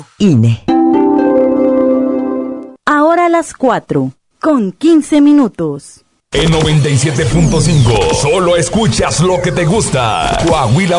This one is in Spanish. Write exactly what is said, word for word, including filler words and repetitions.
I N E. Ahora a las cuatro, con quince minutos. En noventa y siete punto cinco, solo escuchas lo que te gusta. Coahuila